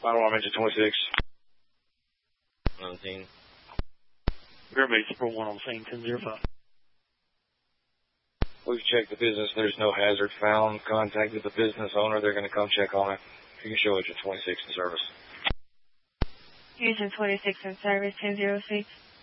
Final alarm engine 26. 19. Airbase Support 1 on scene, 10-05. We've checked the business. There's no hazard found. Contacted the business owner. They're going to come check on it. You can show Agent 26 in service. Agent 26 in service, 10-06.